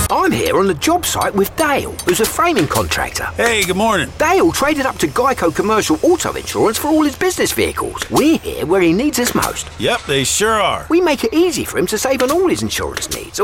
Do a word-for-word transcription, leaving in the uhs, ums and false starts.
I'm here on the job site with Dale, who's a framing contractor. Hey, good morning. Dale traded up to Geico Commercial Auto Insurance for all his business vehicles. We're here where he needs us most. Yep, they sure are. We make it easy for him to save on all his insurance needs.